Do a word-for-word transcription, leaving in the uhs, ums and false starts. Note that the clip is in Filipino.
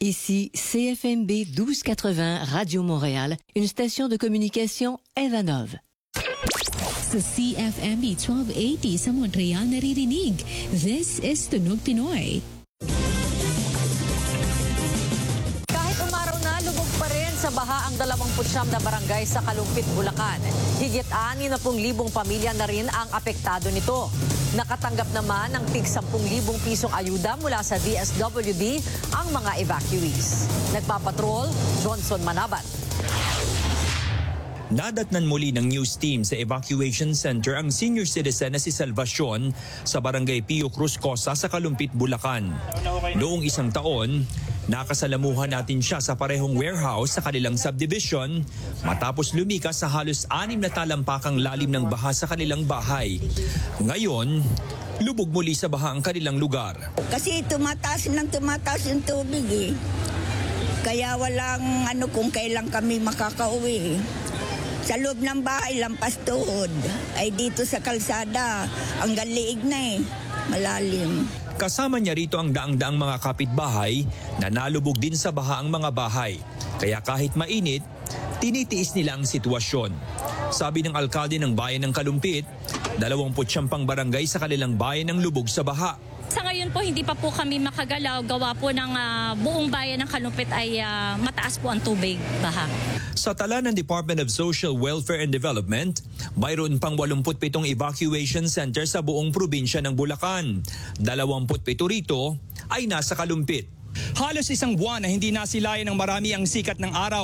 Ici C F M B douze quatre-vingts Radio Montréal, une station de communication Evanov. Sa C F M B twelve eighty sa Montreal naririnig. This is Tunog Pinoy. Kahit umaraw na, lubog pa rin sa baha ang dalawampu't siyam na barangay sa Kalumpit, Bulacan. Higit anim na pung libong pamilya na rin ang apektado nito. Nakatanggap naman ng tig sampung libong pisong ayuda mula sa D S W D ang mga evacuees. Nagpapatrol, Johnson Manabat. Nadatnan muli ng news team sa evacuation center ang senior citizen na si Salvacion sa barangay Pio Cruz Cosa sa Kalumpit, Bulacan. Noong isang taon, nakasalamuhan natin siya sa parehong warehouse sa kanilang subdivision matapos lumikas sa halos anim na talampakang lalim ng baha sa kanilang bahay. Ngayon, lubog muli sa baha ang kanilang lugar. Kasi tumataas ng tumataas yung tubig eh. Kaya walang ano kung kailan kami makakauwi. Sa loob ng bahay, lampas tuhod. Ay dito sa kalsada, ang galiig na eh, malalim. Kasama niya rito ang daang-daang mga kapitbahay na nalubog din sa baha ang mga bahay. Kaya kahit mainit, tinitiis nila ang sitwasyon. Sabi ng alkalde ng bayan ng Kalumpit, dalawampu't siyam pang barangay sa kanilang bayan ang lubog sa baha. Sa ngayon po, hindi pa po kami makagalaw. Gawa po ng uh, buong bayan ng Kalumpit ay uh, mataas po ang tubig, baha. Sa tala ng Department of Social Welfare and Development, mayroon pang walumpu't pitong evacuation center sa buong probinsya ng Bulacan. dalawampu't pito rito ay nasa Kalumpit. Halos isang buwan na hindi nasilayan ng marami ang sikat ng araw